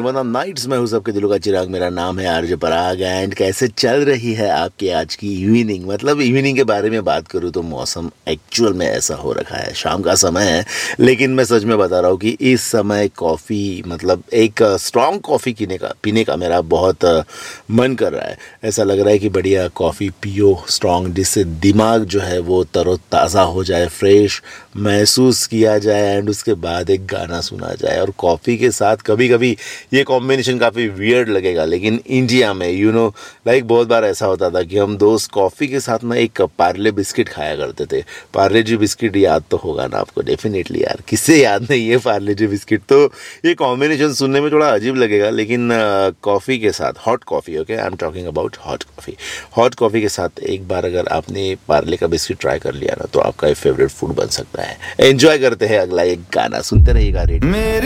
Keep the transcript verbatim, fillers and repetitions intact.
मना नाइट्स में हूँ सबके दिलों का चिराग, मेरा नाम है आरजे पराग। एंड कैसे चल रही है आपकी आज की इवनिंग? मतलब इवनिंग के बारे में बात करूँ तो मौसम एक्चुअल में ऐसा हो रखा है, शाम का समय है, लेकिन मैं सच में बता रहा हूँ कि इस समय कॉफ़ी मतलब एक स्ट्रॉन्ग कॉफ़ी पीने का पीने का मेरा बहुत मन कर रहा है। ऐसा लग रहा है कि बढ़िया कॉफ़ी पियो स्ट्रॉन्ग, जिससे दिमाग जो है वो तरोताज़ा हो जाए, फ्रेश महसूस किया जाए एंड उसके बाद एक गाना सुना जाए। और कॉफ़ी के साथ कभी कभी ये कॉम्बिनेशन काफ़ी वियर्ड लगेगा, लेकिन इंडिया में यू नो लाइक बहुत बार ऐसा होता था कि हम दोस्त कॉफ़ी के साथ ना एक पार्ले बिस्किट खाया करते थे। पार्ले जी बिस्किट याद तो होगा ना आपको, डेफिनेटली यार, किससे याद नहीं है पार्ले जी बिस्किट। तो ये कॉम्बिनेशन सुनने में थोड़ा अजीब लगेगा, लेकिन कॉफ़ी के साथ hot coffee, okay I am talking about hot coffee, hot coffee के साथ एक बार अगर आपने पार्ले का बिस्किट ट्राई कर लिया ना, तो आपका एक फेवरेट फूड बन सकता है। एंजॉय करते हैं, अगला एक गाना सुनते रहिएगा रेडियो।